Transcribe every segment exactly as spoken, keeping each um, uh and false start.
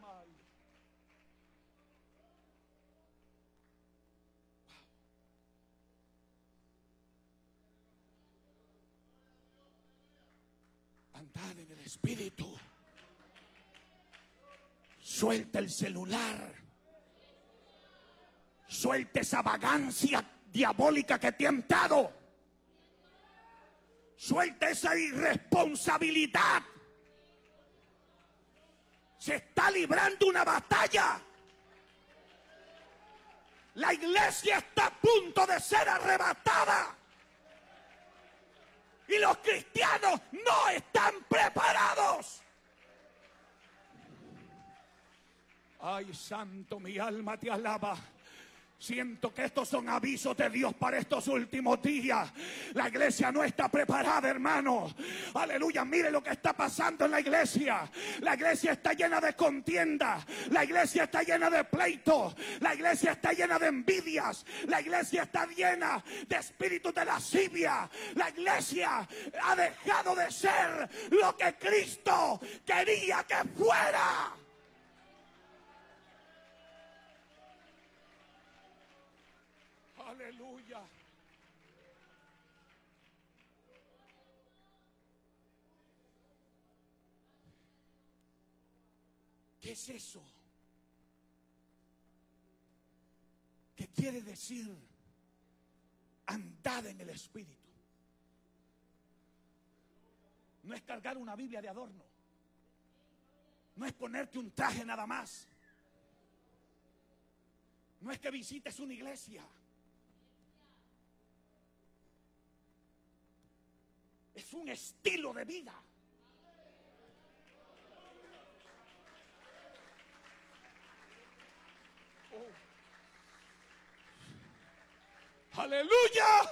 Andad en el Espíritu. Suelta el celular. Suelta esa vagancia diabólica que te ha entrado. Suelta esa irresponsabilidad. Se está librando una batalla. La iglesia está a punto de ser arrebatada. Y los cristianos no están preparados. Ay, santo, mi alma te alaba. Siento que estos son avisos de Dios para estos últimos días. La iglesia no está preparada, hermano. Aleluya, mire lo que está pasando en la iglesia. La iglesia está llena de contienda. La iglesia está llena de pleitos. La iglesia está llena de envidias. La iglesia está llena de espíritus de lascivia. La iglesia ha dejado de ser lo que Cristo quería que fuera. Aleluya. ¿Qué es eso? ¿Qué quiere decir andad en el Espíritu? No es cargar una Biblia de adorno. No es ponerte un traje nada más. No es que visites una iglesia. Es un estilo de vida. Oh. Aleluya.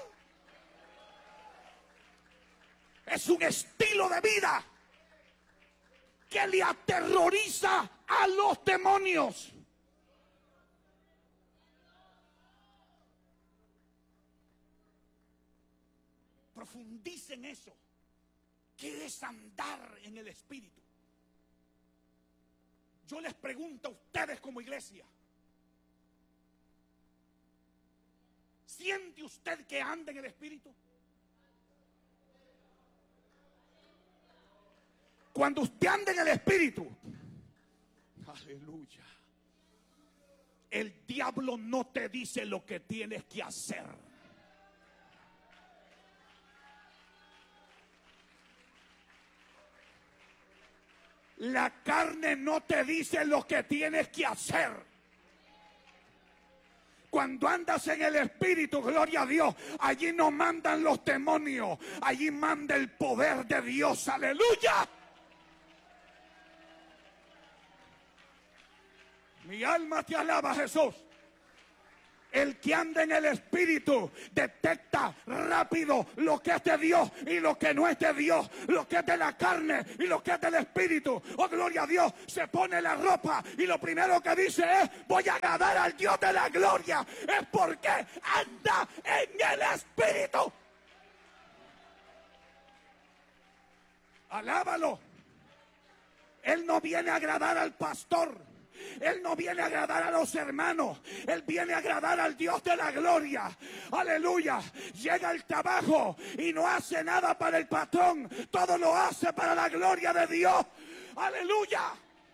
Es un estilo de vida que le aterroriza a los demonios. Profundice en eso. ¿Qué es andar en el Espíritu? Yo les pregunto a ustedes como iglesia, ¿siente usted que anda en el Espíritu? Cuando usted anda en el Espíritu, aleluya, el diablo no te dice lo que tienes que hacer. La carne no te dice lo que tienes que hacer. Cuando andas en el Espíritu, gloria a Dios, allí no mandan los demonios, allí manda el poder de Dios, aleluya. Mi alma te alaba, Jesús. El que anda en el Espíritu detecta rápido lo que es de Dios y lo que no es de Dios, lo que es de la carne y lo que es del Espíritu. Oh, gloria a Dios. Se pone la ropa y lo primero que dice es: voy a agradar al Dios de la gloria. Es porque anda en el Espíritu. Alábalo. Él no viene a agradar al pastor. Él no viene a agradar a los hermanos. Él viene a agradar al Dios de la gloria. Aleluya. Llega al trabajo y no hace nada para el patrón. Todo lo hace para la gloria de Dios. Aleluya.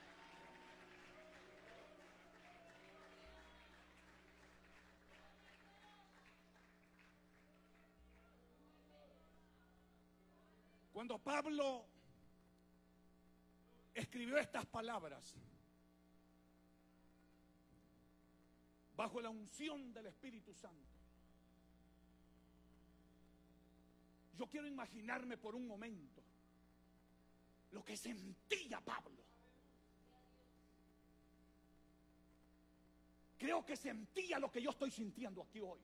Cuando Pablo escribió estas palabras, bajo la unción del Espíritu Santo, yo quiero imaginarme por un momento lo que sentía Pablo. Creo que sentía lo que yo estoy sintiendo aquí hoy.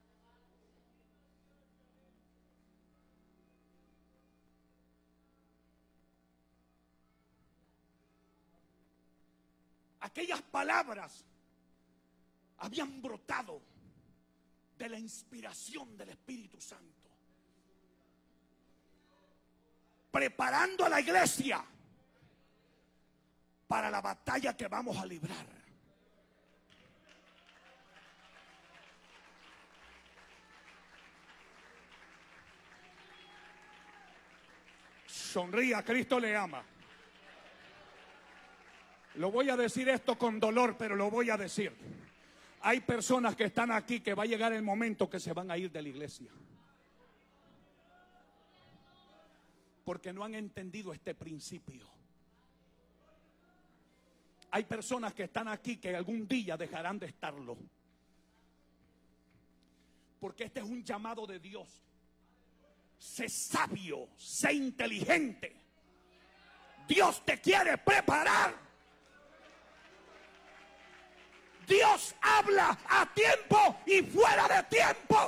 Aquellas palabras habían brotado de la inspiración del Espíritu Santo, preparando a la iglesia para la batalla que vamos a librar. Sonría, Cristo le ama. Lo voy a decir esto con dolor, pero lo voy a decir. Hay personas que están aquí que va a llegar el momento que se van a ir de la iglesia. Porque no han entendido este principio. Hay personas que están aquí que algún día dejarán de estarlo. Porque este es un llamado de Dios. Sé sabio, sé inteligente. Dios te quiere preparar. Dios habla a tiempo y fuera de tiempo.